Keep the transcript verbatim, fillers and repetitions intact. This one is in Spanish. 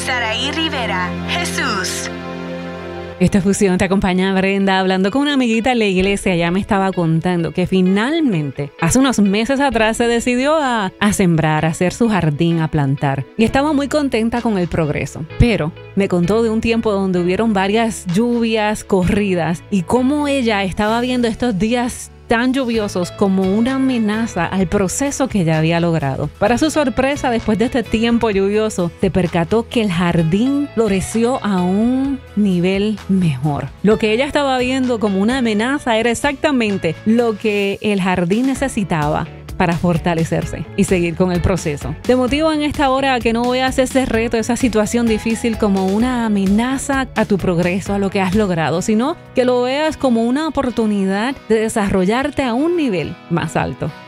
Saraí Rivera, Jesús. Esta fusión te acompaña Brenda hablando con una amiguita en la iglesia. Ella me estaba contando que finalmente, hace unos meses atrás, se decidió a, a sembrar, a hacer su jardín, a plantar. Y estaba muy contenta con el progreso. Pero me contó de un tiempo donde hubieron varias lluvias corridas y cómo ella estaba viendo estos días tan lluviosos como una amenaza al proceso que ella había logrado. Para su sorpresa, después de este tiempo lluvioso, se percató que el jardín floreció a un nivel mejor. Lo que ella estaba viendo como una amenaza era exactamente lo que el jardín necesitaba para fortalecerse y seguir con el proceso. Te motivo en esta hora a que no veas ese reto, esa situación difícil como una amenaza a tu progreso, a lo que has logrado, sino que lo veas como una oportunidad de desarrollarte a un nivel más alto.